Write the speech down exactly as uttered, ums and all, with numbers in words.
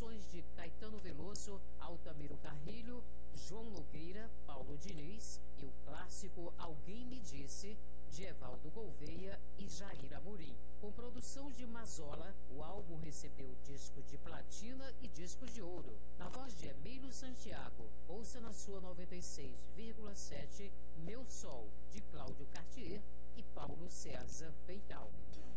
composições de Caetano Veloso, Altamiro Carrilho, João Nogueira, Paulo Diniz e o clássico Alguém Me Disse, de Evaldo Gouveia e Jair Amorim. Com produção de Mazola, o álbum recebeu disco de platina e disco de ouro. Na voz de Emílio Santiago, ouça na sua noventa e seis vírgula sete Meu Sol, de Cláudio Cartier e Paulo César Feital.